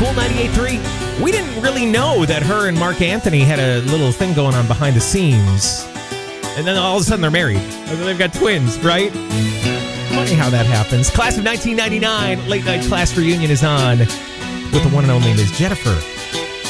Cool 98.3. We didn't really know that her and Mark Anthony had a little thing going on behind the scenes. And then all of a sudden they're married. And then they've got twins, right? Funny how that happens. Class of 1999, Late Night Class Reunion is on with the one and only Ms. Jennifer